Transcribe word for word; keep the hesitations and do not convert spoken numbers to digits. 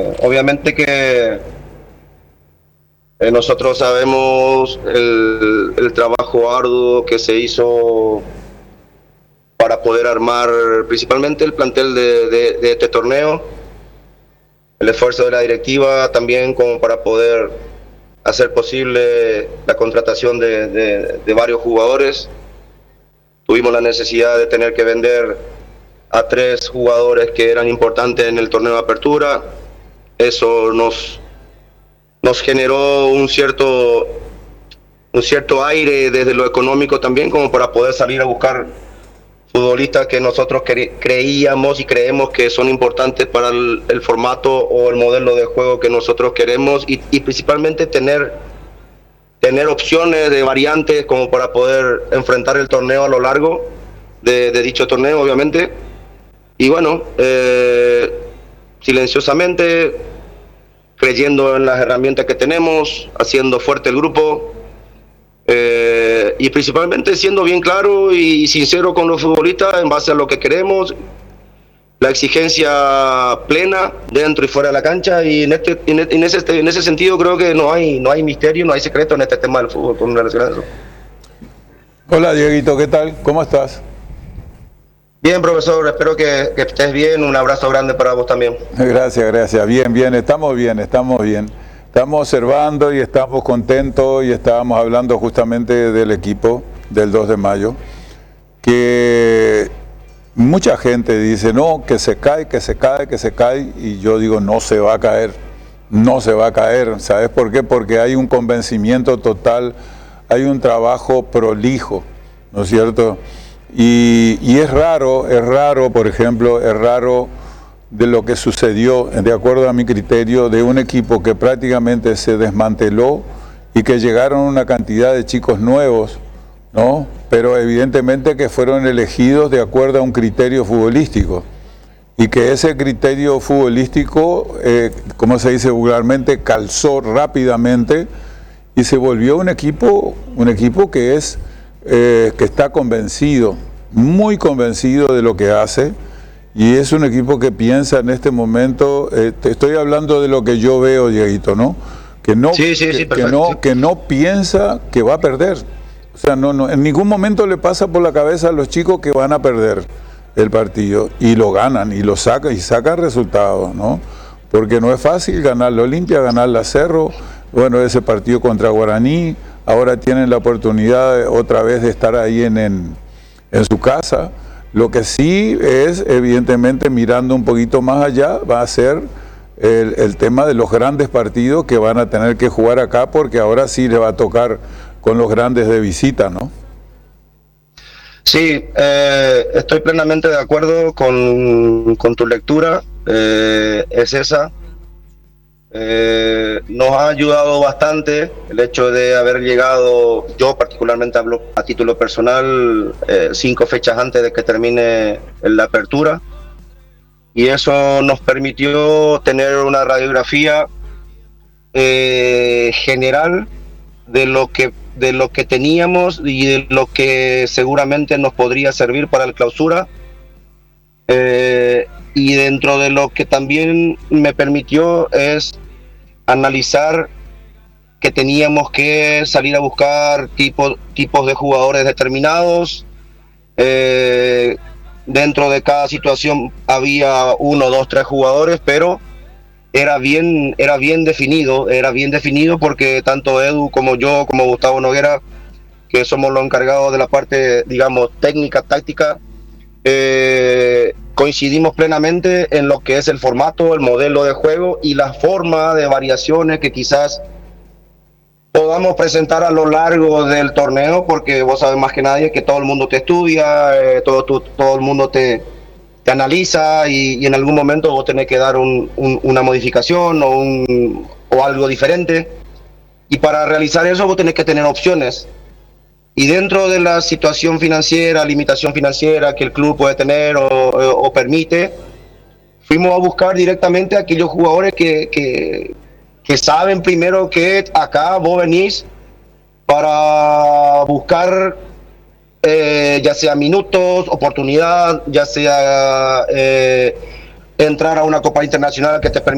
Eh, obviamente que eh, nosotros sabemos el, el trabajo arduo que se hizo para poder armar principalmente el plantel de, de, de este torneo, el esfuerzo de la directiva también como para poder hacer posible la contratación de, de, de varios jugadores. Tuvimos la necesidad de tener que vender a tres jugadores que eran importantes en el torneo de apertura. Eso nos, nos generó un cierto, un cierto aire desde lo económico también, como para poder salir a buscar futbolistas que nosotros cre creíamos y creemos que son importantes para el, el formato o el modelo de juego que nosotros queremos, y, y principalmente tener, tener opciones de variantes como para poder enfrentar el torneo a lo largo de, de dicho torneo, obviamente. Y bueno, eh, silenciosamente, creyendo en las herramientas que tenemos, haciendo fuerte el grupo, eh, y principalmente siendo bien claro y sincero con los futbolistas en base a lo que queremos, la exigencia plena dentro y fuera de la cancha, y en, este, en, en, ese, en ese sentido creo que no hay, no hay misterio, no hay secreto en este tema del fútbol con relación a eso. Hola Dieguito, ¿qué tal? ¿Cómo estás? Bien, profesor, espero que, que estés bien. Un abrazo grande para vos también. Gracias, gracias. Bien, bien, estamos bien, estamos bien. Estamos observando y estamos contentos, y estábamos hablando justamente del equipo del dos de mayo, que mucha gente dice, no, que se cae, que se cae, que se cae, y yo digo, no se va a caer, no se va a caer. ¿Sabes por qué? Porque hay un convencimiento total, hay un trabajo prolijo, ¿no es cierto? Y, y es raro, es raro, por ejemplo, es raro de lo que sucedió, de acuerdo a mi criterio, de un equipo que prácticamente se desmanteló y que llegaron una cantidad de chicos nuevos, ¿no? Pero evidentemente que fueron elegidos de acuerdo a un criterio futbolístico, y que ese criterio futbolístico, eh, como se dice vulgarmente, calzó rápidamente y se volvió un equipo, un equipo que es... Eh, que está convencido, muy convencido de lo que hace, y es un equipo que piensa en este momento, eh, te estoy hablando de lo que yo veo, Dieguito, ¿no? Que no, sí, sí, sí, que, que no, que no piensa que va a perder. O sea, no, no, en ningún momento le pasa por la cabeza a los chicos que van a perder el partido, y lo ganan, y lo sacan, y sacan resultados, ¿no? Porque no es fácil ganar la Olimpia, ganar la Cerro, bueno, ese partido contra Guaraní. Ahora tienen la oportunidad otra vez de estar ahí en, en, en su casa. Lo que sí es, evidentemente, mirando un poquito más allá, va a ser el, el tema de los grandes partidos que van a tener que jugar acá, porque ahora sí le va a tocar con los grandes de visita, ¿no? Sí, eh, estoy plenamente de acuerdo con, con tu lectura, eh, es esa. Eh, nos ha ayudado bastante el hecho de haber llegado, yo particularmente hablo a título personal, eh, cinco fechas antes de que termine la apertura, y eso nos permitió tener una radiografía eh, general de lo que de lo que teníamos y de lo que seguramente nos podría servir para el clausura. Eh, y dentro de lo que también me permitió es analizar que teníamos que salir a buscar tipo, tipos de jugadores determinados. Eh, dentro de cada situación había uno, dos, tres jugadores, pero era bien, era bien definido, era bien definido porque tanto Edu como yo, como Gustavo Noguera, que somos los encargados de la parte, digamos, técnica, táctica, eh, coincidimos plenamente en lo que es el formato, el modelo de juego y la forma de variaciones que quizás podamos presentar a lo largo del torneo, porque vos sabés más que nadie que todo el mundo te estudia, eh, todo, tu, todo el mundo te, te analiza, y, y en algún momento vos tenés que dar un, un, una modificación o, un, o algo diferente, y para realizar eso vos tenés que tener opciones. Y dentro de la situación financiera, limitación financiera que el club puede tener o, o, o permite, fuimos a buscar directamente a aquellos jugadores que, que, que saben primero que acá vos venís para buscar eh, ya sea minutos, oportunidad, ya sea eh, entrar a una Copa Internacional que te permita